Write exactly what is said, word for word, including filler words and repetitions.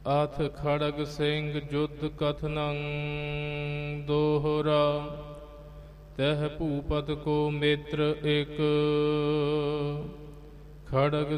ਅਥ ਖੜਗ ਸਿੰਘ ਜੁਧ ਕਥਨੰ ਦੋਹਰਾ। ਤਹ ਭੂਪਤ ਕੋ ਮਿੱਤਰ ਇਕ, ਖੜਗ